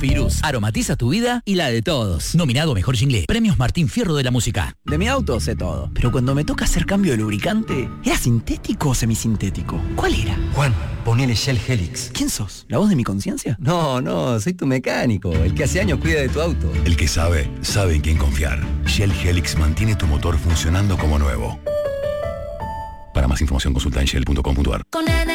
Virus. Aromatiza tu vida y la de todos. Nominado a Mejor Jingle. Premios Martín Fierro de la Música. De mi auto sé todo, pero cuando me toca hacer cambio de lubricante, ¿era sintético o semisintético? ¿Cuál era? Juan, ponele Shell Helix. ¿Quién sos? ¿La voz de mi conciencia? No, soy tu mecánico, el que hace años cuida de tu auto. El que sabe en quién confiar. Shell Helix mantiene tu motor funcionando como nuevo. Para más información consulta en shell.com.ar.